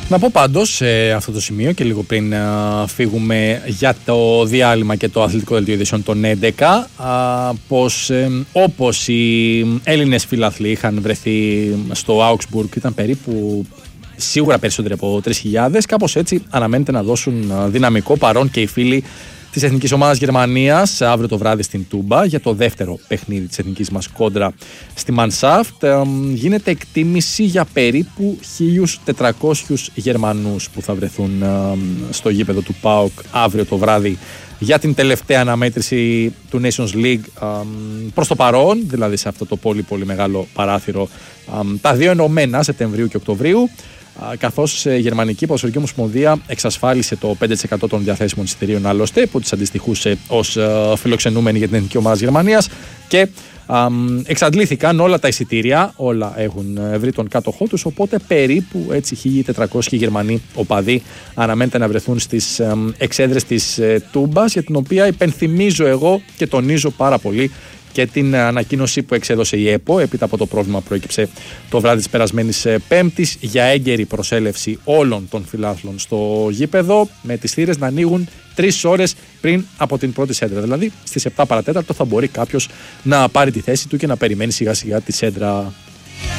Να πω πάντως σε αυτό το σημείο και λίγο πριν φύγουμε για το διάλειμμα και το αθλητικό δελτίο ειδήσεων των 11, πως όπως οι Έλληνες φιλαθλοί είχαν βρεθεί στο Augsburg, ήταν περίπου σίγουρα περισσότεροι από 3.000, κάπως έτσι αναμένεται να δώσουν δυναμικό παρόν και οι φίλοι της Εθνικής Ομάδας Γερμανίας αύριο το βράδυ στην Τούμπα για το δεύτερο παιχνίδι της εθνικής μας κόντρα στη Μανσάφτ. Γίνεται εκτίμηση για περίπου 1.400 Γερμανούς που θα βρεθούν στο γήπεδο του ΠΑΟΚ αύριο το βράδυ για την τελευταία αναμέτρηση του Nations League προς το παρόν, δηλαδή σε αυτό το πολύ πολύ μεγάλο παράθυρο, τα δύο ενωμένα Σεπτεμβρίου και Οκτωβρίου, καθώς η Γερμανική Ποδοσφαιρική Ομοσπονδία εξασφάλισε το 5% των διαθέσιμων εισιτηρίων άλλωστε που της αντιστοιχούσε ως φιλοξενούμενη για την Εθνική Ομάδα της Γερμανίας και εξαντλήθηκαν όλα τα εισιτήρια, όλα έχουν βρει τον κάτοχό τους, οπότε περίπου έτσι 1.400 Γερμανοί οπαδοί αναμένεται να βρεθούν στις εξέδρες της Τούμπας, για την οποία υπενθυμίζω εγώ και τονίζω πάρα πολύ και την ανακοίνωση που εξέδωσε η ΕΠΟ έπειτα από το πρόβλημα που προέκυψε το βράδυ της περασμένης Πέμπτης για έγκαιρη προσέλευση όλων των φιλάθλων στο γήπεδο, με τις θύρες να ανοίγουν 3 ώρες πριν από την πρώτη σέντρα. Δηλαδή στις 7 παρατέταρτο θα μπορεί κάποιος να πάρει τη θέση του και να περιμένει σιγά σιγά τη σέντρα